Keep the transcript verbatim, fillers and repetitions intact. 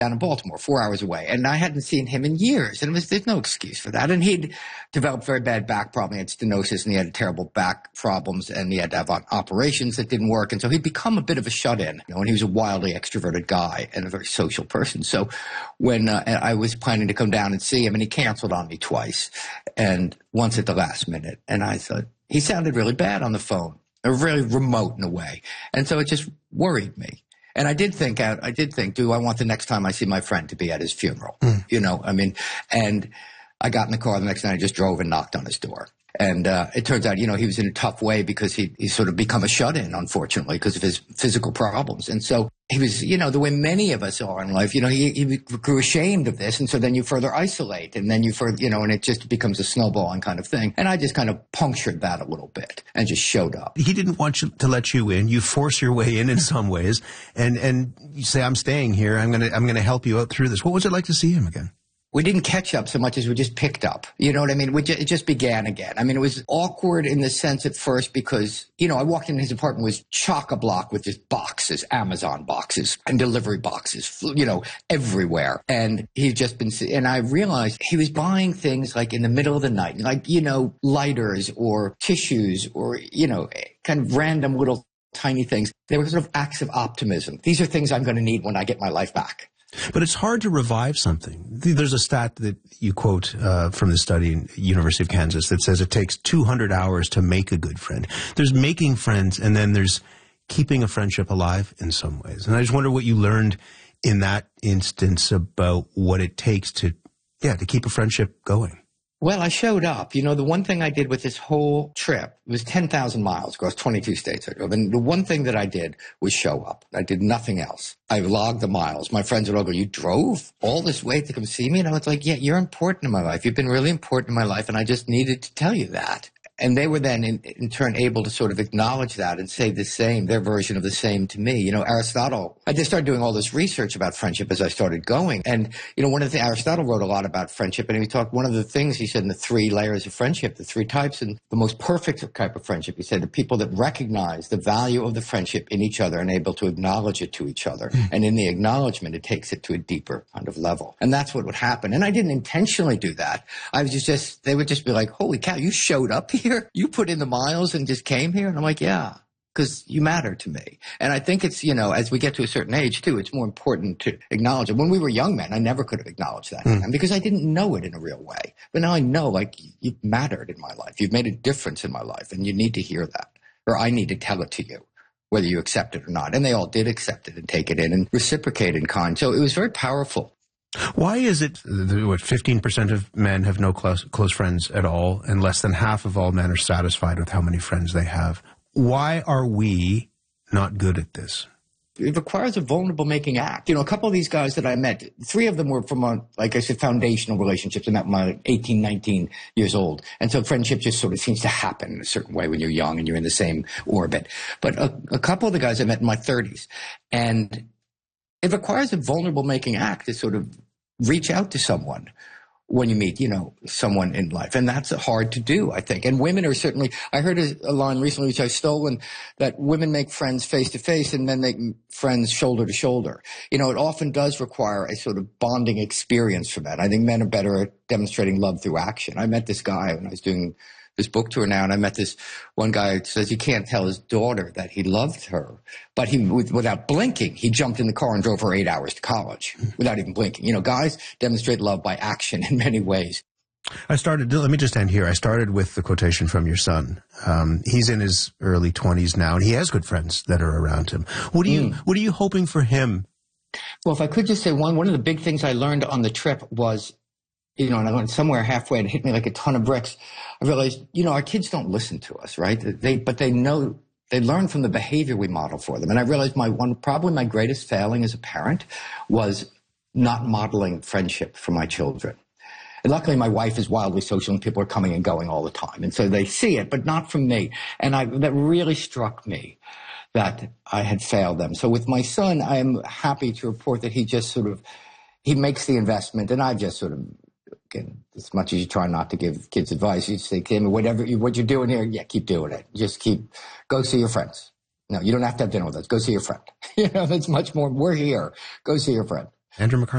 down in Baltimore, four hours away. And I hadn't seen him in years. And it was, there's no excuse for that. And he'd developed very bad back problem. He had stenosis and he had terrible back problems and he had to have operations that didn't work. And so he'd become a bit of a shut-in, you know, and he was a wildly extroverted guy and a very social person. So when uh, I was planning to come down and see him, and he canceled on me twice and once at the last minute. And I thought, he sounded really bad on the phone, or really remote in a way. And so it just worried me. And I did think out, I did think, do I want the next time I see my friend to be at his funeral? Mm. You know, I mean, and I got in the car the next night, I just drove and knocked on his door. And uh, it turns out, you know, he was in a tough way because he he's sort of become a shut-in, unfortunately, because of his physical problems. And so he was, you know, the way many of us are in life, you know, he, he grew ashamed of this. And so then you further isolate and then you further, you know, and it just becomes a snowballing kind of thing. And I just kind of punctured that a little bit and just showed up. He didn't want you to let you in. You force your way in in some ways. And, and you say, I'm staying here. I'm going to, I'm going to help you out through this. What was it like to see him again? We didn't catch up so much as we just picked up. You know what I mean? We ju- it just began again. I mean, it was awkward in the sense at first because, you know, I walked in, his apartment was chock-a-block with just boxes, Amazon boxes and delivery boxes, you know, everywhere. And he'd just been, and I realized he was buying things like in the middle of the night, like, you know, lighters or tissues or, you know, kind of random little tiny things. They were sort of acts of optimism. These are things I'm going to need when I get my life back. But it's hard to revive something. There's a stat that you quote uh, from the study in University of Kansas that says it takes two hundred hours to make a good friend. There's making friends, and then there's keeping a friendship alive in some ways. And I just wonder what you learned in that instance about what it takes to, yeah, to keep a friendship going. Well, I showed up. You know, the one thing I did with this whole trip was ten thousand miles across twenty-two states I drove. And the one thing that I did was show up. I did nothing else. I logged the miles. My friends would all go, you drove all this way to come see me? And I was like, yeah, you're important in my life. You've been really important in my life. And I just needed to tell you that. And they were then, in, in turn, able to sort of acknowledge that and say the same, their version of the same to me. You know, Aristotle, I just started doing all this research about friendship as I started going. And, you know, one of the, Aristotle wrote a lot about friendship. And he talked, one of the things he said in the three layers of friendship, the three types, and the most perfect type of friendship, he said, the people that recognize the value of the friendship in each other and able to acknowledge it to each other. Mm. And in the acknowledgement, it takes it to a deeper kind of level. And that's what would happen. And I didn't intentionally do that. I was just, just they would just be like, holy cow, you showed up here? You put in the miles and just came here? And I'm like, yeah, because you matter to me. And I think it's, you know, as we get to a certain age, too, it's more important to acknowledge it. When we were young men, I never could have acknowledged that mm. because I didn't know it in a real way. But now I know, like, you've mattered in my life. You've made a difference in my life, and you need to hear that. Or I need to tell it to you, whether you accept it or not. And they all did accept it and take it in and reciprocate in kind. So it was very powerful. Why is it, what, fifteen percent of men have no close, close friends at all, and less than half of all men are satisfied with how many friends they have? Why are we not good at this? It requires a vulnerable making act. You know, a couple of these guys that I met, three of them were from, a, like I said, foundational relationships. I met when I was eighteen, nineteen years old. And so friendship just sort of seems to happen in a certain way when you're young and you're in the same orbit. But a, a couple of the guys I met in my thirties, and it requires a vulnerable making act to sort of reach out to someone when you meet, you know, someone in life. And that's hard to do, I think. And women are certainly, I heard a, a line recently, which I stole, and that women make friends face to face and men make friends shoulder to shoulder. You know, it often does require a sort of bonding experience for men. I think men are better at demonstrating love through action. I met this guy when I was doing this book tour now, and I met this one guy who says he can't tell his daughter that he loved her, but he, without blinking, he jumped in the car and drove her eight hours to college without even blinking. You know, guys demonstrate love by action in many ways. I started, let me just end here. I started with the quotation from your son. Um, he's in his early twenties now, and he has good friends that are around him. What are you, mm. what are you hoping for him? Well, if I could just say one, one of the big things I learned on the trip was, you know, and I went somewhere halfway and it hit me like a ton of bricks. I realized, you know, our kids don't listen to us, right? They, but they know, they learn from the behavior we model for them. And I realized my one, probably my greatest failing as a parent was not modeling friendship for my children. And luckily my wife is wildly social and people are coming and going all the time. And so they see it, but not from me. And I, that really struck me that I had failed them. So with my son, I'm happy to report that he just sort of, he makes the investment, and I've just sort of, again, as much as you try not to give kids advice, you say, Kim, whatever you, what you're doing here, yeah, keep doing it. Just keep, go see your friends. No, you don't have to have dinner with us. Go see your friend. You know, that's much more, we're here. Go see your friend. Andrew McCarthy.